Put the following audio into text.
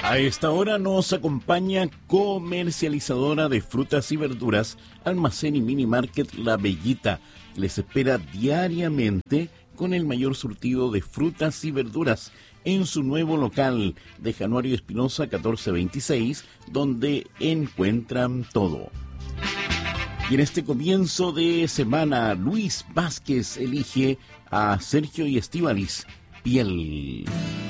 A esta hora nos acompaña comercializadora de frutas y verduras, Almacén y Mini Market La Bellita, que les espera diariamente con el mayor surtido de frutas y verduras en su nuevo local de Januario Espinosa 1426, donde encuentran todo. Y en este comienzo de semana, Luis Vázquez elige a Sergio y Estíbaliz, Piel.